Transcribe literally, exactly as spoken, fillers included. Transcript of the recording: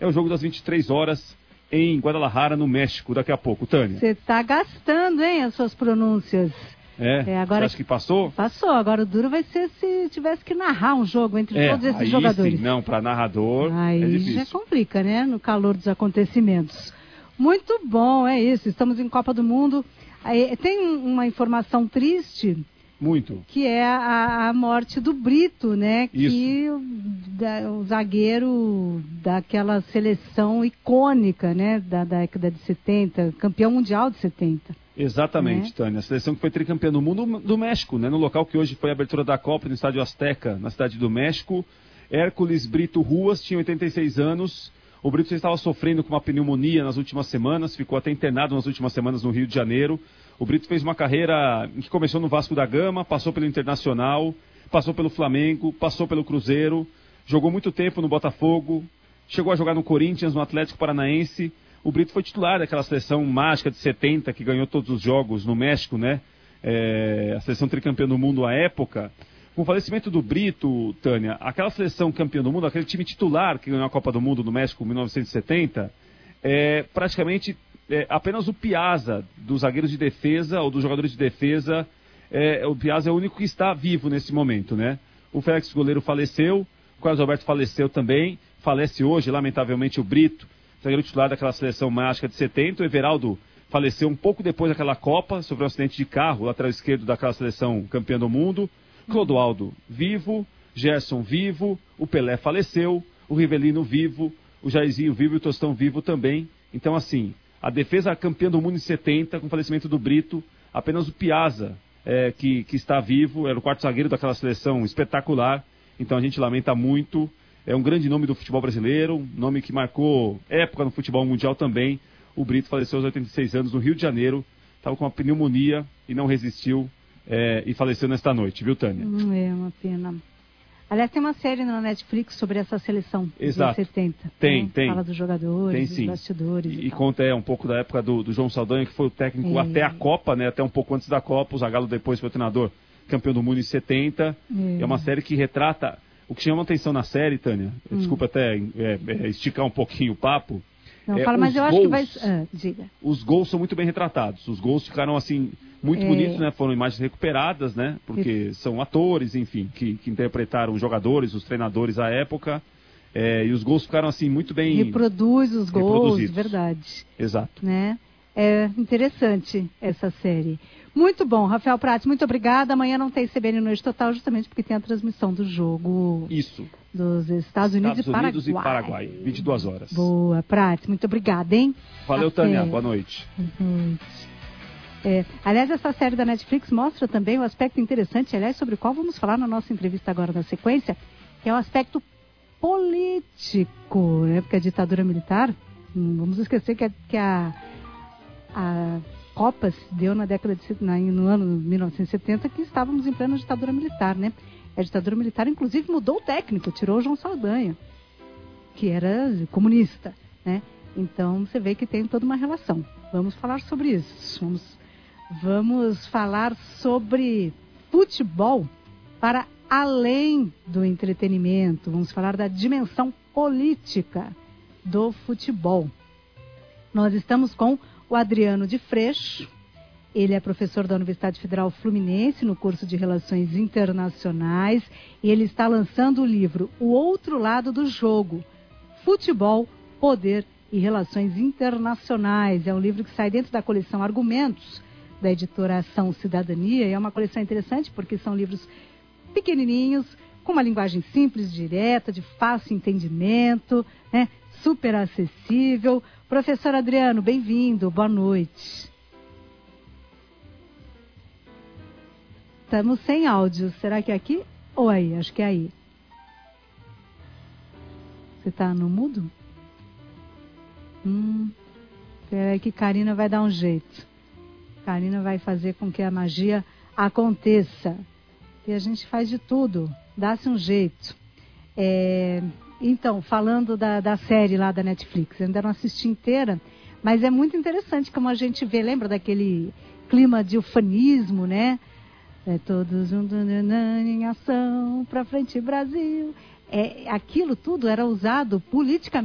é o jogo das vinte e três horas em Guadalajara, no México, daqui a pouco. Tânia. Você está gastando, hein, as suas pronúncias. É, é agora... Você acha que passou? Passou, agora o duro vai ser se tivesse que narrar um jogo entre é, todos esses aí jogadores. Sim, não, para narrador aí é difícil. já complica, né, no calor dos acontecimentos. Muito bom, é isso, estamos em Copa do Mundo. Aí, tem uma informação triste... Muito. Que é a, a morte do Brito, né? Isso. Que o, da, o zagueiro daquela seleção icônica, né? Da, da década de setenta, campeão mundial de setenta. Exatamente, né? Tânia. A seleção que foi tricampeã do mundo do México, né? No local que hoje foi a abertura da Copa, no Estádio Azteca, na cidade do México. Hércules Brito Ruas tinha oitenta e seis anos. O Brito já estava sofrendo com uma pneumonia nas últimas semanas, ficou até internado nas últimas semanas no Rio de Janeiro. O Brito fez uma carreira que começou no Vasco da Gama, passou pelo Internacional, passou pelo Flamengo, passou pelo Cruzeiro, jogou muito tempo no Botafogo, chegou a jogar no Corinthians, no Atlético Paranaense. O Brito foi titular daquela seleção mágica de setenta, que ganhou todos os jogos no México, né? É, a seleção tricampeã do mundo à época. Com o falecimento do Brito, Tânia, aquela seleção campeã do mundo, aquele time titular que ganhou a Copa do Mundo no México em mil novecentos e setenta, é praticamente é, apenas o Piazza, dos zagueiros de defesa ou dos jogadores de defesa, é, o Piazza é o único que está vivo nesse momento, né? O Félix goleiro faleceu, o Carlos Alberto faleceu também, falece hoje, lamentavelmente, o Brito, zagueiro titular daquela seleção mágica de setenta, o Everaldo faleceu um pouco depois daquela Copa, sofreu um acidente de carro, lateral esquerdo daquela seleção campeã do mundo. Clodoaldo vivo, Gerson vivo, o Pelé faleceu, o Rivelino vivo, o Jairzinho vivo e o Tostão vivo também. Então, assim, a defesa campeã do mundo em setenta, com o falecimento do Brito, apenas o Piazza, é, que, que está vivo, era o quarto zagueiro daquela seleção espetacular. Então a gente lamenta muito, é um grande nome do futebol brasileiro, um nome que marcou época no futebol mundial também. O Brito faleceu aos oitenta e seis anos no Rio de Janeiro, estava com uma pneumonia e não resistiu. É, e faleceu nesta noite, viu, Tânia? É uma pena. Aliás, tem uma série na Netflix sobre essa seleção Exato. de setenta. Tem, né? tem. Fala dos jogadores, tem, dos sim. bastidores e, e, e conta é, um pouco da época do, do João Saldanha, que foi o técnico é. até a Copa, né? Até um pouco antes da Copa. O Zagallo depois foi o treinador campeão do mundo em setenta. É, é uma série que retrata... O que chama atenção na série, Tânia, hum. desculpa até é, é, esticar um pouquinho o papo. Não, é, fala, mas eu gols, acho que vai... Ah, diga. Os gols são muito bem retratados. Os gols ficaram, assim, muito é... bonitos, né? Foram imagens recuperadas, né? Porque Isso. são atores, enfim, que, que interpretaram os jogadores, os treinadores à época. É, e os gols ficaram, assim, muito bem... Reproduz os gols, verdade. Exato. Né? É interessante essa série. Muito bom, Rafael Prats, muito obrigada. Amanhã não tem C B N Noite Total, justamente porque tem a transmissão do jogo... Isso. Dos Estados Unidos, Estados Unidos e Paraguai. e Paraguai, vinte e duas horas. Boa, Prats, muito obrigada, hein? Valeu, Até. Tânia, boa noite. Boa noite. É, aliás, essa série da Netflix mostra também um aspecto interessante, aliás, sobre o qual vamos falar na nossa entrevista agora na sequência, que é o aspecto político, né? Porque a ditadura militar, não vamos esquecer que a, que a, a Copa se deu na década de, na, no ano mil novecentos e setenta, que estávamos em plena ditadura militar, né? A ditadura militar, inclusive, mudou o técnico, tirou o João Saldanha, que era comunista, né? Então, você vê que tem toda uma relação. Vamos falar sobre isso. Vamos, vamos falar sobre futebol para além do entretenimento. Vamos falar da dimensão política do futebol. Nós estamos com o Adriano de Freixo. Ele é professor da Universidade Federal Fluminense no curso de Relações Internacionais e ele está lançando o livro O Outro Lado do Jogo, Futebol, Poder e Relações Internacionais. É um livro que sai dentro da coleção Argumentos, da editora Ação Cidadania, e é uma coleção interessante porque são livros pequenininhos, com uma linguagem simples, direta, de fácil entendimento, né? Super acessível. Professor Adriano, bem-vindo, boa noite. Estamos sem áudio. Será que é aqui ou aí? Acho que é aí. Você está no mudo? Hum. Espera aí que Karina vai dar um jeito. Karina vai fazer com que a magia aconteça. E a gente faz de tudo. Dá-se um jeito. É... Então, falando da, da série lá da Netflix, eu ainda não assisti inteira, mas é muito interessante como a gente vê. Lembra daquele clima de ufanismo, né? É, todos juntos em ação, pra frente Brasil. É, aquilo tudo era usado politicamente.